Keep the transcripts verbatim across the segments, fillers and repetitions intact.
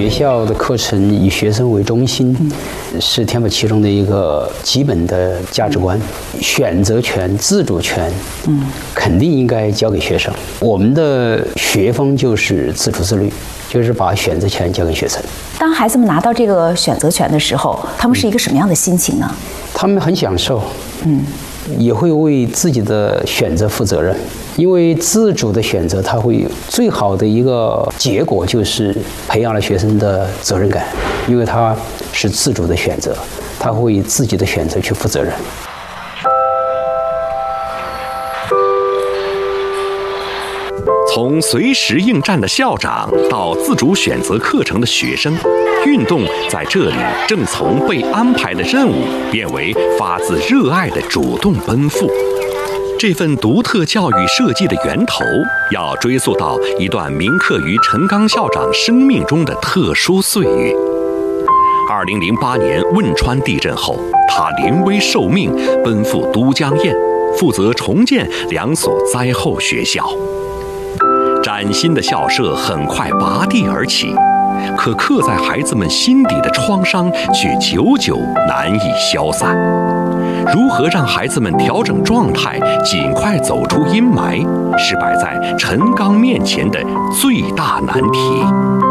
学校的课程以学生为中心，是天府七中的一个基本的价值观。选择权、自主权，嗯，肯定应该交给学生。我们的学风就是自主自律，就是把选择权交给学生。 当孩子们拿到这个选择权的时候，他们是一个什么样的心情呢？ 他们很享受，嗯，也会为自己的选择负责任。因为自主的选择，它会最好的一个结果就是培养了学生的责任感，因为他是自主的选择，他会以自己的选择去负责任。 从随时应战的校长到自主选择课程的学生，运动在这里正从被安排的任务变为发自热爱的主动奔赴。这份独特教育设计的源头，要追溯到一段铭刻于陈刚校长生命中的特殊岁月。二零零八年汶川地震后，他临危受命，奔赴都江堰，负责重建两所灾后学校。崭新的校舍很快拔地而起，可刻在孩子们心底的创伤却久久难以消散。如何让孩子们调整状态，尽快走出阴霾，是摆在陈刚面前的最大难题。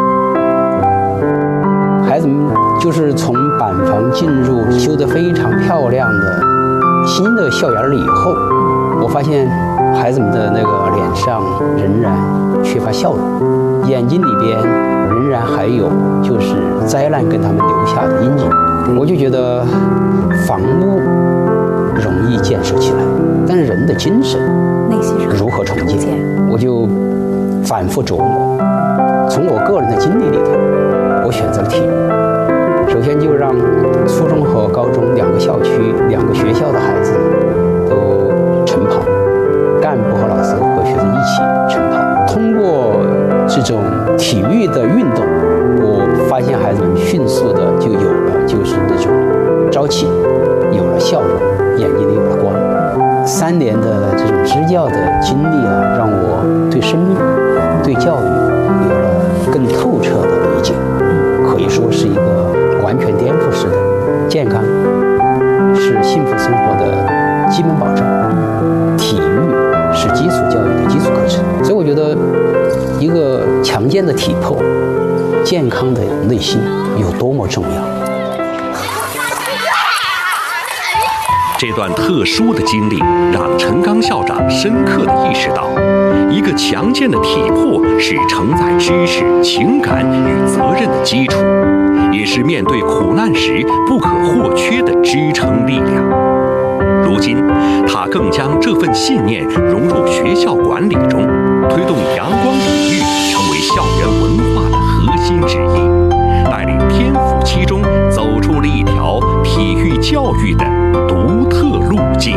孩子们就是从板房进入修得非常漂亮的新的校园了以后，我发现孩子们的那个脸上仍然缺乏笑容，眼睛里边仍然还有就是灾难跟他们留下的阴影。我就觉得房屋容易建设起来，但是人的精神如何重建，我就反复琢磨。从我个人的经历里头，我选择了体育。首先就让初中和高中两个校区、两个学校的孩子都晨跑，干部和老师和学生一起晨跑。通过这种体育的运动，我发现孩子们迅速的就有了就是那种朝气，有了笑容，眼睛里有了光。三年的这种支教的经历啊，让我对生命、对教育有了更透彻的理解。可以说是一个完全颠覆式的健康，是幸福生活的基本保障。体育是基础教育的基础课程，所以我觉得一个强健的体魄、健康的内心有多么重要。 这段特殊的经历让陈刚校长深刻地意识到，一个强健的体魄是承载知识、情感与责任的基础，也是面对苦难时不可或缺的支撑力量。如今，他更将这份信念融入学校管理中，推动阳光体育成为校园文化的核心之一，带领天府七中走出了一条体育教育的独特路径。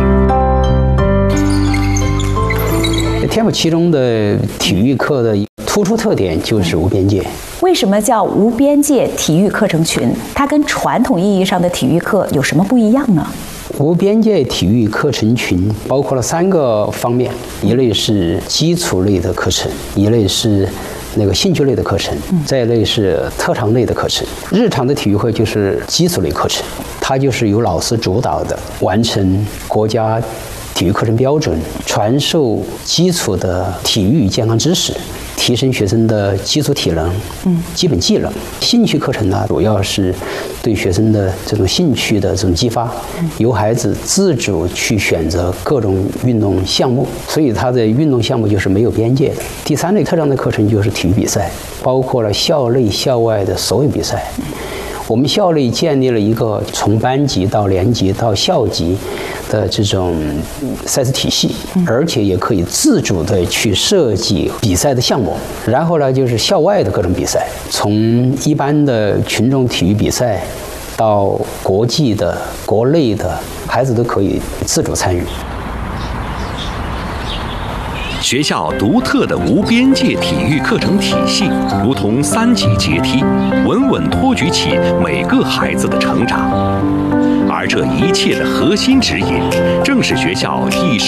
天府七中的体育课的突出特点就是无边界。 为什么叫无边界体育课程群？它跟传统意义上的体育课有什么不一样呢？ 无边界体育课程群包括了三个方面，一类是基础类的课程，一类是那个兴趣类的课程，再一类是特长类的课程。日常的体育课就是基础类课程，它就是由老师主导的，完成国家体育课程标准，传授基础的体育健康知识，提升学生的基础体能、嗯，基本技能。兴趣课程呢，主要是对学生的这种兴趣的这种激发，由孩子自主去选择各种运动项目，所以它的运动项目就是没有边界的。第三类特长的课程就是体育比赛，包括了校内校外的所有比赛。我们校内建立了一个从班级到年级到校级的这种赛事体系，而且也可以自主的去设计比赛的项目。然后呢，就是校外的各种比赛，从一般的群众体育比赛到国际的、国内的，孩子都可以自主参与。 学校独特的无边界体育课程体系，如同三级阶梯，稳稳托举起每个孩子的成长。而这一切的核心指引，正是学校一生